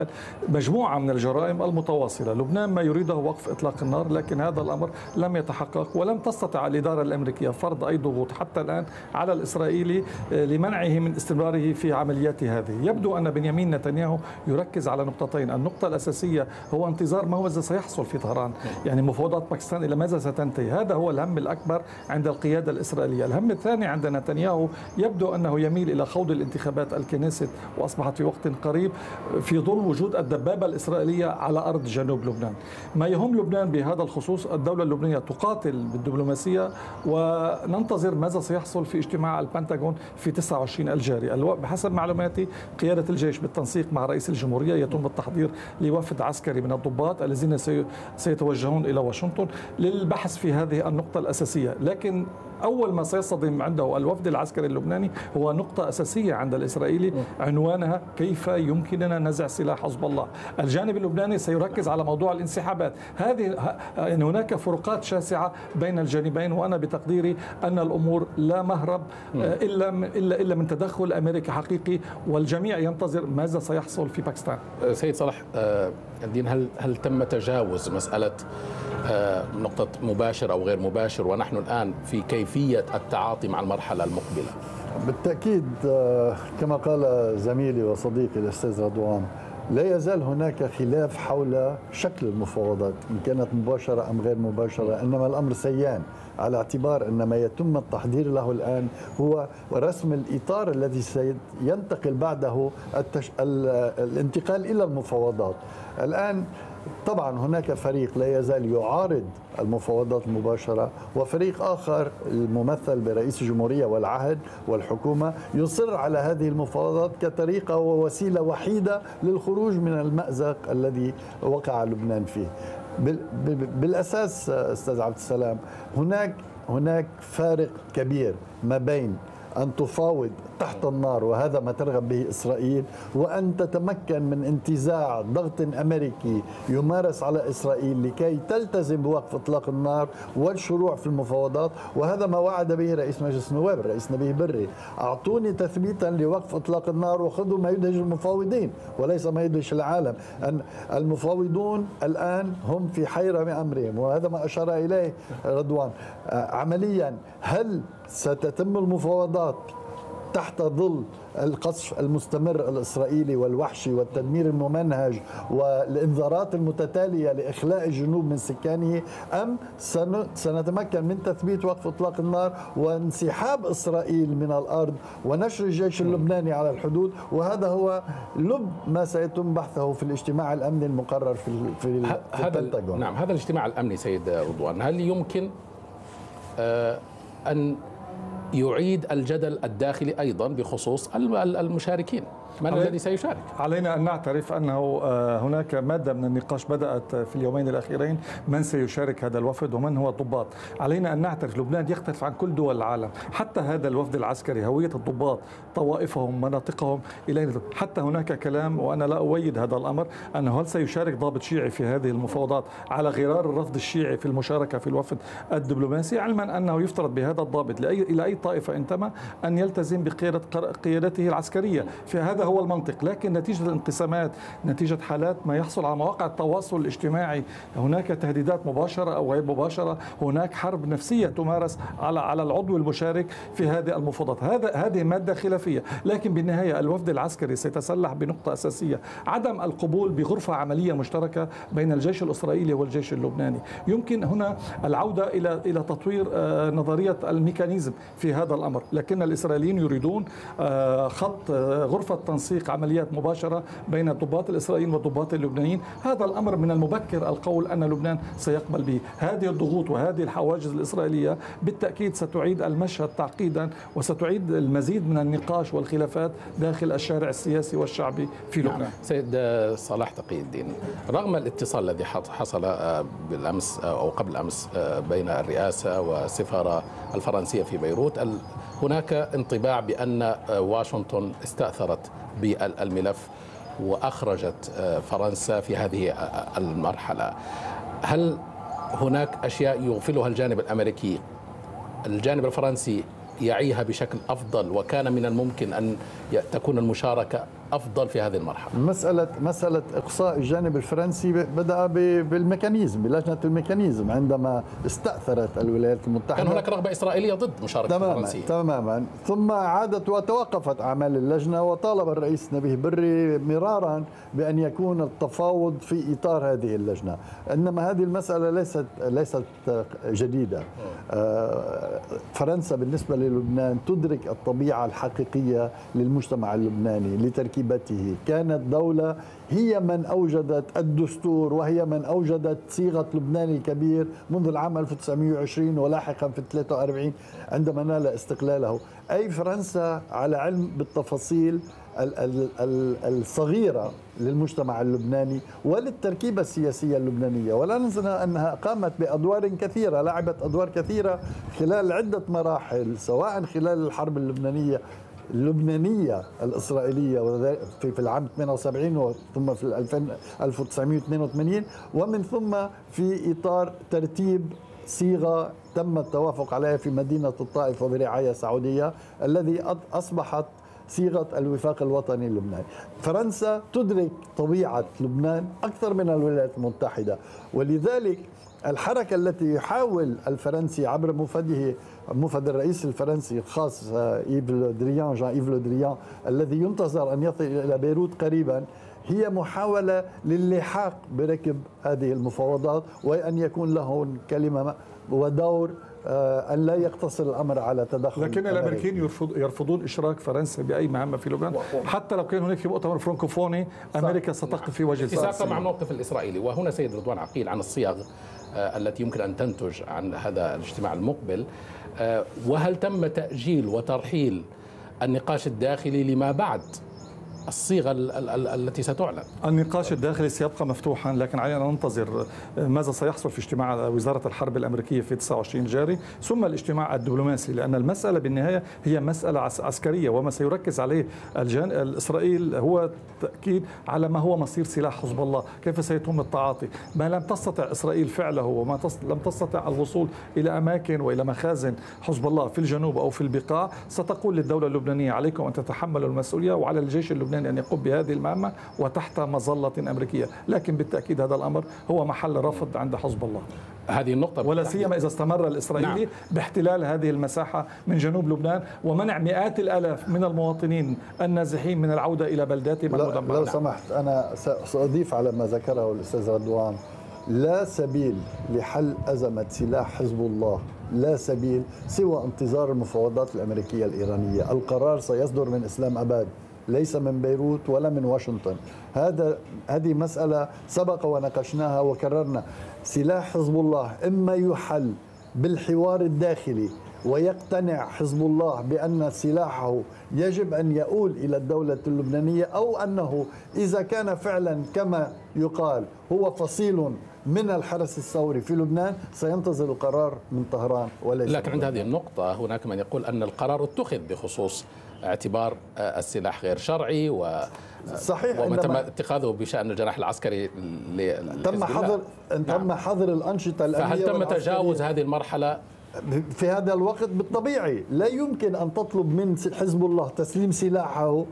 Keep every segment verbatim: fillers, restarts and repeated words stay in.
مجموعة من الجرائم المتواصلة. لبنان ما يريده وقف إطلاق النار، لكن هذا الأمر لم يتحقق، ولم تستطع الإدارة الأمريكية فرض أي ضغوط حتى الآن على الإسرائيلي لمنعه من استمراره في عملياته هذه. يبدو أن بنيامين نتنياهو يركز على نقطتين. النقطة الأساسية هو انتظار ما ماذا سيحصل في طهران، يعني مفاوضات باكستان إلى ماذا ستنتهي. هذا هو الهم الأكبر عند القيادة الإسرائيلية. الهم الثاني عند نتنياهو يبدو أنه يميل إلى خوض الانتخابات الكنيست، وأصبحت في وقت قريب في ظل وجود الدبابة الإسرائيلية على أرض جنوب لبنان. ما يهم لبنان بهذا الخصوص، الدولة اللبنانية تقاتل بالدبلوماسية، وننتظر ماذا سيحصل في اجتماع البنتاغون في تسعة وعشرين الجاري. بحسب معلوماتي قيادة الجيش بالتنسيق مع رئيس الجمهورية يتم التحضير لوفد عسكري من الضباط الذين سيتوجهون إلى واشنطن للبحث في هذه النقطة الأساسية. لكن أول ما سيصطدم عنده الوفد العسكري اللبناني هو نقطة أساسية عند الإسرائيلي، عنوانها كيف يمكننا نزع سلاح حزب الله. الجانب اللبناني سيركز على موضوع الانسحابات. هذه يعني هناك فروقات شاسعة بين الجانبين، وأنا بتقديري أن الأمور لا مهرب إلا إلا إلا من تدخل أمريكي حقيقي، والجميع ينتظر ماذا سيحصل في باكستان. سيد صلاح الدين، هل هل تم تجاوز مسألة نقطة مباشر أو غير مباشر، ونحن الآن في كيفية التعاطي مع المرحلة المقبلة؟ بالتأكيد كما قال زميلي وصديقي الأستاذ رضوان، لا يزال هناك خلاف حول شكل المفاوضات إن كانت مباشرة أم غير مباشرة، إنما الأمر سيان على اعتبار أن ما يتم التحضير له الآن هو رسم الإطار الذي سينتقل بعده التش... الانتقال إلى المفاوضات. الآن طبعا هناك فريق لا يزال يعارض المفاوضات المباشرة، وفريق آخر الممثل برئيس الجمهورية والعهد والحكومة يصر على هذه المفاوضات كطريقة ووسيلة وحيدة للخروج من المأزق الذي وقع لبنان فيه. بالأساس أستاذ عبد السلام، هناك هناك فارق كبير ما بين أن تفاوض تحت النار، وهذا ما ترغب به إسرائيل، وأن تتمكن من انتزاع ضغط أمريكي يمارس على إسرائيل لكي تلتزم بوقف إطلاق النار والشروع في المفاوضات. وهذا ما وعد به رئيس مجلس النواب الرئيس نبيه بري: أعطوني تثبيتا لوقف إطلاق النار وخذوا ما يدهش المفاوضين وليس ما يدهش العالم. أن المفاوضون الآن هم في حيرة من أمرهم، وهذا ما أشار إليه رضوان. عمليا هل ستتم المفاوضات تحت ظل القصف المستمر الإسرائيلي والوحشي والتدمير الممنهج والإنذارات المتتالية لإخلاء الجنوب من سكانه، أم سنتمكن من تثبيت وقف إطلاق النار وانسحاب إسرائيل من الأرض ونشر الجيش اللبناني على الحدود؟ وهذا هو لب ما سيتم بحثه في الاجتماع الأمني المقرر في في البنتاغون. نعم، هذا الاجتماع الأمني سيد رضوان، هل يمكن آه أن يعيد الجدل الداخلي أيضا بخصوص المشاركين؟ من الذي سيشارك؟ علينا أن نعترف أنه هناك مادة من النقاش بدأت في اليومين الأخيرين، من سيشارك هذا الوفد ومن هو الضباط. علينا أن نعترف لبنان يختلف عن كل دول العالم، حتى هذا الوفد العسكري هوية الضباط، طوائفهم، مناطقهم، إلى حتى هناك كلام، وأنا لا أؤيد هذا الأمر، أنه هل سيشارك ضابط شيعي في هذه المفاوضات على غرار الرفض الشيعي في المشاركة في الوفد الدبلوماسي، علما أنه يفترض بهذا الضابط لأي إلى أي طائفة انتمى أن يلتزم بقيادة قيادته العسكرية. في هذا هو المنطق. لكن نتيجة الانقسامات، نتيجة حالات ما يحصل على مواقع التواصل الاجتماعي، هناك تهديدات مباشرة أو غير مباشرة، هناك حرب نفسية تمارس على على العضو المشارك في هذه المفاوضات. هذا هذه مادة خلافية، لكن بالنهاية الوفد العسكري سيتسلح بنقطة أساسية: عدم القبول بغرفة عملية مشتركة بين الجيش الإسرائيلي والجيش اللبناني. يمكن هنا العودة إلى إلى تطوير نظرية الميكانيزم في هذا الأمر، لكن الإسرائيليين يريدون خط غرفة تنسيق عمليات مباشرة بين الضباط الإسرائيليين والضباط اللبنانيين. هذا الأمر من المبكر القول أن لبنان سيقبل به. هذه الضغوط وهذه الحواجز الإسرائيلية بالتأكيد ستعيد المشهد تعقيدا، وستعيد المزيد من النقاش والخلافات داخل الشارع السياسي والشعبي في لبنان. نعم. سيد صلاح تقي الدين، رغم الاتصال الذي حصل بالأمس أو قبل أمس بين الرئاسة والسفارة الفرنسية في بيروت، هناك انطباع بأن واشنطن استأثرت بالملف وأخرجت فرنسا في هذه المرحلة. هل هناك أشياء يغفلها الجانب الأمريكي الجانب الفرنسي يعيها بشكل أفضل، وكان من الممكن أن تكون المشاركة أفضل في هذه المرحلة؟ مسألة مسألة إقصاء الجانب الفرنسي بدأ بالميكانيزم، بلجنة الميكانيزم عندما استأثرت الولايات المتحدة. كان هناك رغبة إسرائيلية ضد مشاركة الفرنسية تماما، ثم عادت وتوقفت أعمال اللجنة، وطالب الرئيس نبيه بري مرارا بأن يكون التفاوض في إطار هذه اللجنة. إنما هذه المسألة ليست ليست جديدة. فرنسا بالنسبة للبنان تدرك الطبيعة الحقيقية للمجتمع اللبناني لتركيبته. كانت دولة هي من أوجدت الدستور، وهي من أوجدت صيغة لبنان الكبير منذ العام ألف وتسعمئة وعشرين ولاحقا في ثلاثة وأربعين عندما نال استقلاله. أي فرنسا على علم بالتفاصيل الصغيرة للمجتمع اللبناني وللتركيبة السياسية اللبنانية. ولا ننسى أنها قامت بأدوار كثيرة، لعبت أدوار كثيرة خلال عدة مراحل، سواء خلال الحرب اللبنانية اللبنانية الإسرائيلية في العام ثمانية وسبعين ثم في ألف وتسعمئة واثنين وثمانين، ومن ثم في إطار ترتيب صيغة تم التوافق عليها في مدينة الطائف وبرعاية سعودية، الذي أصبحت صيغة الوفاق الوطني اللبناني. فرنسا تدرك طبيعة لبنان أكثر من الولايات المتحدة، ولذلك الحركة التي يحاول الفرنسي عبر مفده مفد الرئيس الفرنسي الخاص إيف لودريان جان إيف لودريان الذي ينتظر أن يصل إلى بيروت قريبا، هي محاولة للحاق بركب هذه المفاوضات، وأن يكون له كلمة ودور، أن لا يقتصر الأمر على تدخل. لكن الأمريكيين يرفض يرفضون إشراك فرنسا بأي مهمة في لبنان، حتى لو كان هناك في مؤتمر فرانكوفوني أمريكا ستقف في وجه اتساقا مع الموقف الإسرائيلي. وهنا سيد رضوان عقيل عن الصيغ التي يمكن أن تنتج عن هذا الاجتماع المقبل، وهل تم تأجيل وترحيل النقاش الداخلي لما بعد الصيغة التي ستعلن؟ النقاش الداخلي سيبقى مفتوحا، لكن علينا أن ننتظر ماذا سيحصل في اجتماع وزارة الحرب الأمريكية في تسعة وعشرين جاري، ثم الاجتماع الدبلوماسي، لأن المسألة بالنهاية هي مسألة عسكرية، وما سيركز عليه الجان الإسرائيل هو تأكيد على ما هو مصير سلاح حزب الله، كيف سيتم التعاطي. ما لم تستطع إسرائيل فعله وما لم تستطع الوصول إلى أماكن وإلى مخازن حزب الله في الجنوب أو في البقاع، ستقول للدولة اللبنانية عليكم أن تتحملوا المسؤولية، وعلى الجيش اللبناني أن يقوم بهذه المهمة وتحت مظلة أمريكية. لكن بالتأكيد هذا الأمر هو محل رفض عند حزب الله، هذه النقطة، ولا سيما إذا استمر الإسرائيلي نعم. باحتلال هذه المساحة من جنوب لبنان ومنع مئات الآلاف من المواطنين النازحين من العودة إلى بلداتهم المدمرة. لو سمحت أنا سأضيف على ما ذكره الأستاذ رضوان، لا سبيل لحل أزمة سلاح حزب الله، لا سبيل سوى انتظار المفاوضات الأمريكية الإيرانية. القرار سيصدر من إسلام أباد، ليس من بيروت ولا من واشنطن. هذا هذه مسألة سبق وناقشناها وكررنا. سلاح حزب الله إما يحل بالحوار الداخلي ويقتنع حزب الله بأن سلاحه يجب أن يؤول إلى الدولة اللبنانية، أو أنه إذا كان فعلا كما يقال هو فصيل من الحرس الثوري في لبنان سينتظر القرار من طهران وليس. لكن عند هذه النقطة هناك من يقول أن القرار اتخذ بخصوص اعتبار السلاح غير شرعي و صحيح، وما تم اتخاذه بشأن الجناح العسكري تم حظر تم نعم. حظر الأنشطة الأمنية. فهل تم تجاوز هذه المرحلة؟ في هذا الوقت بالطبيعي لا يمكن أن تطلب من حزب الله تسليم سلاحه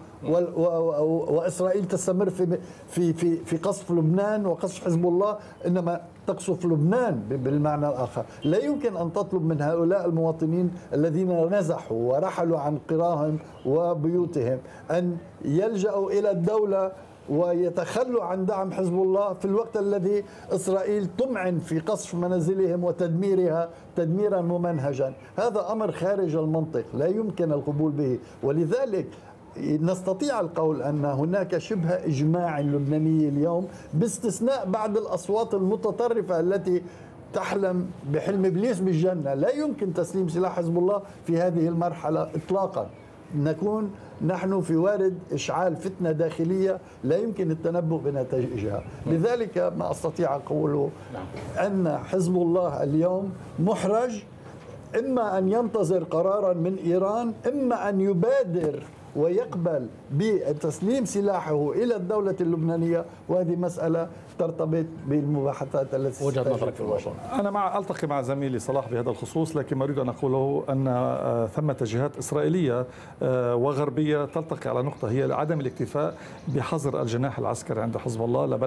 وإسرائيل تستمر في في في في قصف لبنان وقصف حزب الله، إنما تقصف لبنان بالمعنى الآخر. لا يمكن أن تطلب من هؤلاء المواطنين الذين نزحوا ورحلوا عن قراهم وبيوتهم أن يلجأوا إلى الدولة ويتخلوا عن دعم حزب الله في الوقت الذي إسرائيل تمعن في قصف منازلهم وتدميرها تدميرا ممنهجا. هذا أمر خارج المنطق لا يمكن القبول به، ولذلك نستطيع القول أن هناك شبه إجماع لبناني اليوم باستثناء بعض الأصوات المتطرفة التي تحلم بحلم إبليس بالجنة. لا يمكن تسليم سلاح حزب الله في هذه المرحلة إطلاقا. نكون نحن في وارد إشعال فتنة داخلية لا يمكن التنبؤ بنتائجها. لذلك ما أستطيع أقوله أن حزب الله اليوم محرج، إما أن ينتظر قرارا من إيران، إما أن يبادر ويقبل بتسليم سلاحه إلى الدولة اللبنانية، وهذه مسألة ترتبط بالمباحثات التي وجهة نظرك في الموضوع. أنا مع ألتقي مع زميلي صلاح بهذا الخصوص، لكن ما أريد أن أقوله أن ثمة جهات إسرائيلية وغربية تلتقي على نقطة، هي عدم الاكتفاء بحظر الجناح العسكري عند حزب الله،